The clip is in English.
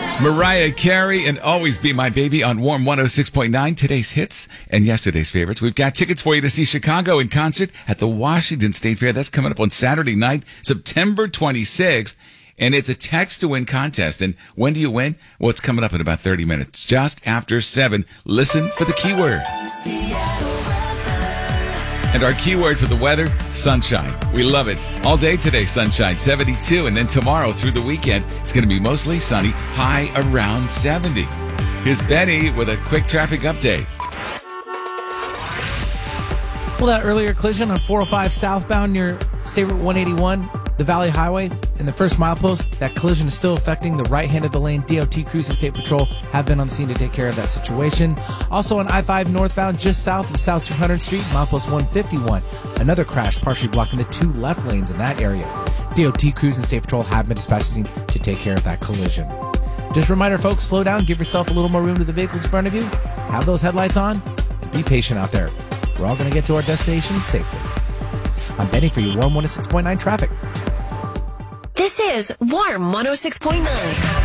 It's Mariah Carey and Always Be My Baby on Warm 106.9. Today's hits and yesterday's favorites. We've got tickets for you to see Chicago in concert at the Washington State Fair. That's coming up on Saturday night, September 26th. And it's a text to win contest. And when do you win? Well, it's coming up in about 30 minutes, just after 7. Listen for the keyword. And our keyword for the weather, sunshine. We love it. All day today, sunshine, 72. And then tomorrow through the weekend, it's going to be mostly sunny, high around 70. Here's Benny with a quick traffic update. Well, that earlier collision on 405 southbound near State Route 181, the Valley Highway, in the first milepost, that collision is still affecting the right hand of the lane. DOT crews and State Patrol have been on the scene to take care of that situation. Also on I-5 northbound, just south of South 200th Street, milepost 151, another crash partially blocking the two left lanes in that area. DOT crews and State Patrol have been dispatched to the scene to take care of that collision. Just a reminder, folks, slow down, give yourself a little more room to the vehicles in front of you, have those headlights on, and be patient out there. We're all going to get to our destination safely. I'm Benny for your Warm 106.9 traffic. This is Warm 106.9.